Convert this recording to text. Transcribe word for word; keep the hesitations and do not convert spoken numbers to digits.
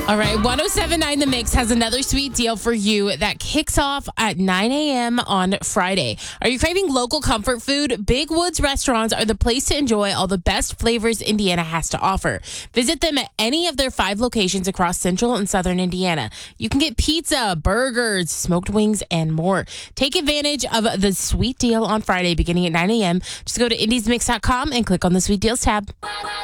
All right, one oh seven point nine The Mix has another sweet deal for you that kicks off at nine a.m. on Friday. Are you craving local comfort food? Big Woods restaurants are the place to enjoy all the best flavors Indiana has to offer. Visit them at any of their five locations across central and southern Indiana. You can get pizza, burgers, smoked wings, and more. Take advantage of the sweet deal on Friday beginning at nine a.m. Just go to indies mix dot com and click on the sweet deals tab.